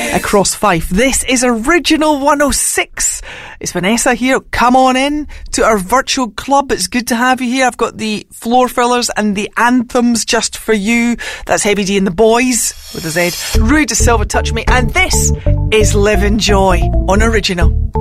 across Fife. This is Original 106. It's Vanessa here. Come on in to our virtual club. It's good to have you here. I've got the floor fillers and the anthems just for you. That's Heavy D and the Boys with a Z. Rui de Silva, Touch Me. And this is Live in Joy on Original.